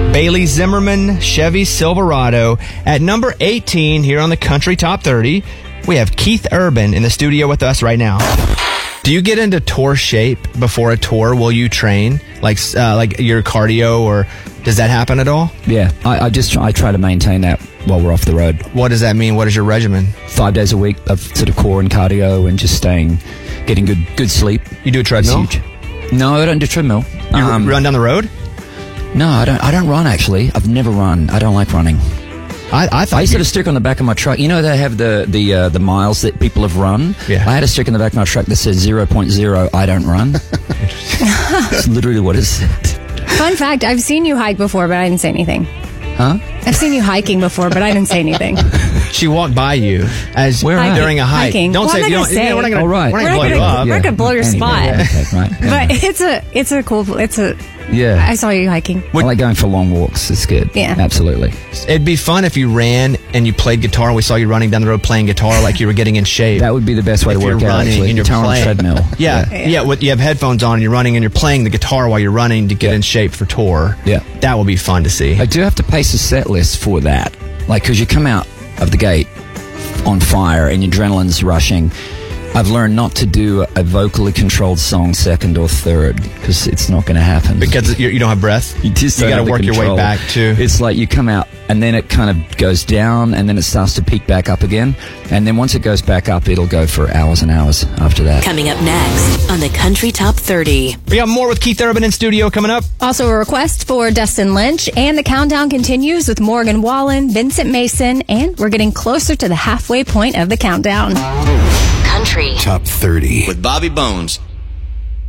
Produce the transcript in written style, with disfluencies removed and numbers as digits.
Bailey Zimmerman Chevy Silverado. At number 18 here on the Country Top 30, we have Keith Urban in the studio with us right now. Do you get into tour shape before a tour? Will you train like your cardio, or does that happen at all? Yeah, I try to maintain that while we're off the road. What does that mean? What is your regimen? 5 days a week of sort of core and cardio, and just getting good sleep. You do a treadmill? No, I don't do treadmill. You run down the road? No, I don't run, actually. I've never run. I don't like running. I used to stick on the back of my truck. You know, they have the miles that people have run. Yeah. I had a stick on the back of my truck that said 0.0. I don't run. It's literally what it said. Fun fact: I've seen you hike before, but I didn't say anything. Huh? I've seen you hiking before, but I didn't say anything. She walked by you during a hike. Hiking. Don't Well, say I'm you not don't. gonna say. We're not going Oh, right. to blow you up. We're not gonna blow your spot. Right. But it's a cool. Yeah. I saw you hiking. I like going for long walks. It's good. Yeah. Absolutely. It'd be fun if you ran and you played guitar and we saw you running down the road playing guitar like you were getting in shape. That would be the best way to work out, actually. And you're Guitar on a playing. treadmill. Yeah. You have headphones on and you're running and you're playing the guitar while you're running to get in shape for tour. Yeah. That would be fun to see. I do have to pace a set list for that. Like, because you come out of the gate on fire and your adrenaline's rushing. I've learned not to do a vocally controlled song second or third, because it's not going to happen. Because you don't have breath? You just got to work your way back, too. It's like you come out, and then it kind of goes down, and then it starts to peak back up again. And then once it goes back up, it'll go for hours and hours after that. Coming up next on the Country Top 30. We got more with Keith Urban in studio coming up. Also a request for Dustin Lynch, and the countdown continues with Morgan Wallen, Vincent Mason, and we're getting closer to the halfway point of the countdown. Country Top 30 with Bobby Bones.